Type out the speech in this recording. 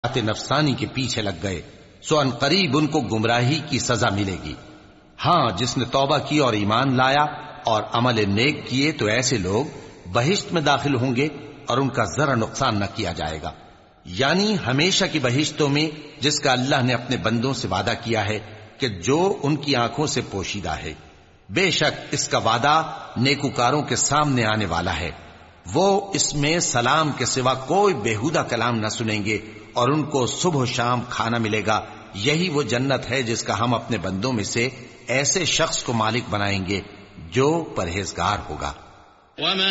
नफसानी के पीछे लग गए, सो अनकरीब उनको गुमराही की सजा मिलेगी। हाँ, जिसने तौबा की और ईमान लाया और अमल नेक किए तो ऐसे लोग बहिश्त में दाखिल होंगे और उनका जरा नुकसान न किया जाएगा, यानी हमेशा की बहिश्तों में, जिसका अल्लाह ने अपने बंदों से वादा किया है कि जो उनकी आंखों से पोशीदा है। बेशक इसका वादा नेकुकारों के सामने आने वाला है। वो इसमें सलाम के सिवा कोई बेहुदा कलाम न सुनेंगे और उनको सुबह शाम खाना मिलेगा। यही वो जन्नत है जिसका हम अपने बंदों में से ऐसे शख्स को मालिक बनाएंगे जो परहेजगार होगा।